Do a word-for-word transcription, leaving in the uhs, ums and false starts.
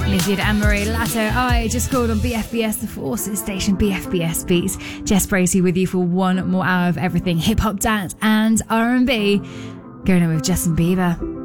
Did Anne-Marie Lato. I just called on B F B S, the Forces station, B F B S Beats. Jess Bracey with you for one more hour of everything hip hop, dance, and R and B. Going on with Justin Bieber.